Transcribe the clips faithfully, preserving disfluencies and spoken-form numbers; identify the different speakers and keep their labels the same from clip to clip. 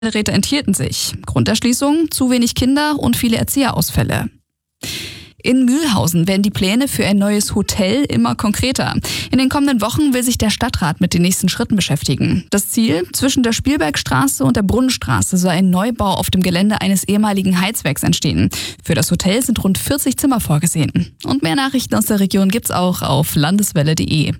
Speaker 1: Geräte enthielten sich. Grund der Schließung: zu wenig Kinder und viele Erzieherausfälle. In Mühlhausen werden die Pläne für ein neues Hotel immer konkreter. In den kommenden Wochen will sich der Stadtrat mit den nächsten Schritten beschäftigen. Das Ziel: zwischen der Spielbergstraße und der Brunnenstraße soll ein Neubau auf dem Gelände eines ehemaligen Heizwerks entstehen. Für das Hotel sind rund vierzig Zimmer vorgesehen. Und mehr Nachrichten aus der Region gibt's auch auf landeswelle punkt de.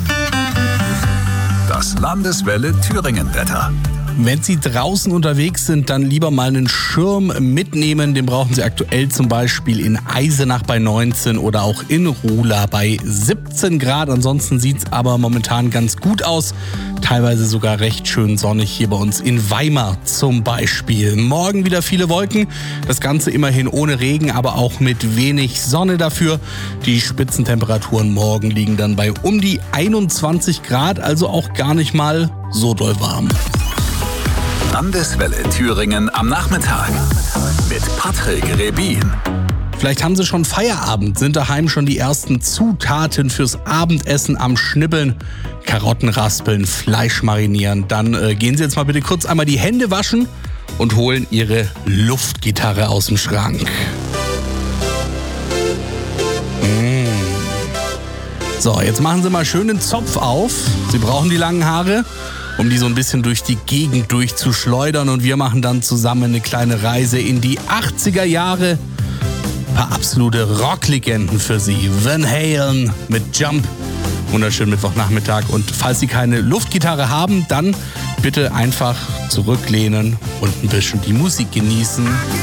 Speaker 2: Das Landeswelle Thüringen-Wetter.
Speaker 3: Wenn Sie draußen unterwegs sind, dann lieber mal einen Schirm mitnehmen. Den brauchen Sie aktuell zum Beispiel in Eisenach bei neunzehn oder auch in Ruhla bei siebzehn Grad. Ansonsten sieht es aber momentan ganz gut aus. Teilweise sogar recht schön sonnig hier bei uns in Weimar zum Beispiel. Morgen wieder viele Wolken. Das Ganze immerhin ohne Regen, aber auch mit wenig Sonne dafür. Die Spitzentemperaturen morgen liegen dann bei um die einundzwanzig Grad, also auch gar nicht mal so doll warm.
Speaker 2: Landeswelle Thüringen am Nachmittag mit Patrick Rebin.
Speaker 3: Vielleicht haben Sie schon Feierabend, sind daheim schon die ersten Zutaten fürs Abendessen am Schnibbeln. Karotten raspeln, Fleisch marinieren. Dann äh, gehen Sie jetzt mal bitte kurz einmal die Hände waschen und holen Ihre Luftgitarre aus dem Schrank. Mmh. So, jetzt machen Sie mal schön den Zopf auf. Sie brauchen die langen Haare, um die so ein bisschen durch die Gegend durchzuschleudern. Und wir machen dann zusammen eine kleine Reise in die achtziger Jahre. Ein paar absolute Rocklegenden für Sie. Van Halen mit Jump. Wunderschönen Mittwochnachmittag. Und falls Sie keine Luftgitarre haben, dann bitte einfach zurücklehnen und ein bisschen die Musik genießen.